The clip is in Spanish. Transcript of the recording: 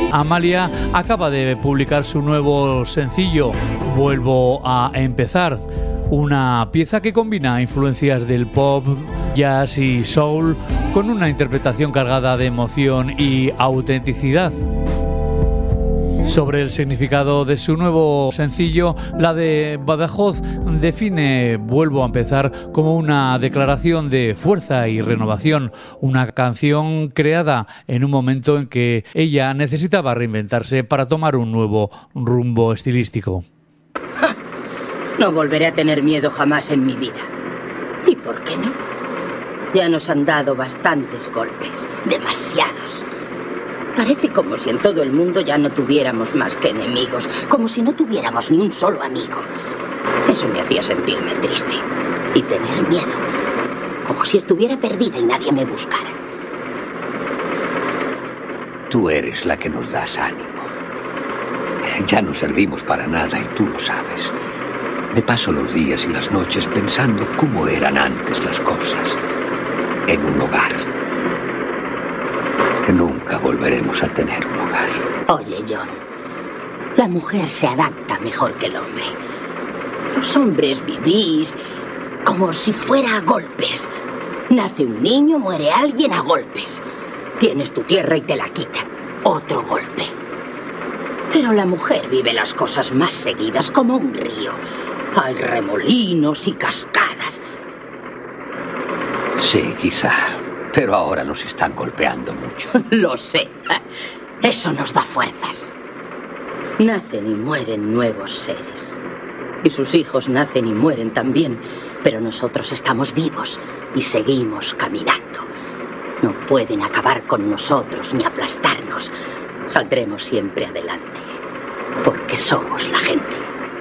Amalia acaba de publicar su nuevo sencillo, Vuelvo a empezar, una pieza que combina influencias del pop, jazz y soul con una interpretación cargada de emoción y autenticidad. Sobre el significado de su nuevo sencillo, la de Badajoz define Vuelvo a empezar como una declaración de fuerza y renovación, una canción creada en un momento en que ella necesitaba reinventarse para tomar un nuevo rumbo estilístico. No volveré a tener miedo jamás en mi vida. ¿Y por qué no? Ya nos han dado bastantes golpes, demasiados. Parece como si en todo el mundo ya no tuviéramos más que enemigos, como si no tuviéramos ni un solo amigo. Eso me hacía sentirme triste y tener miedo, como si estuviera perdida y nadie me buscara. Tú eres la que nos das ánimo. Ya no servimos para nada y tú lo sabes. Me paso los días y las noches pensando cómo eran antes las cosas en un hogar. Nunca volveremos a tener un hogar. Oye, John, la mujer se adapta mejor que el hombre. Los hombres vivís como si fuera a golpes. Nace un niño, muere alguien a golpes. Tienes tu tierra y te la quitan. Otro golpe. Pero la mujer vive las cosas más seguidas como un río. Hay remolinos y cascadas. Sí, quizá. Pero ahora nos están golpeando mucho. Lo sé. Eso nos da fuerzas. Nacen y mueren nuevos seres. Y sus hijos nacen y mueren también. Pero nosotros estamos vivos y seguimos caminando. No pueden acabar con nosotros ni aplastarnos. Saldremos siempre adelante. Porque somos la gente.